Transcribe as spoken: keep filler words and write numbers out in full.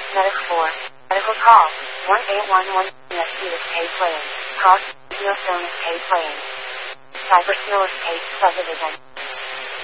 Medical four. Medical call. one eight one one. S P is A playing. Cost. No phone is A playing. Cyber Snow is A subdivision.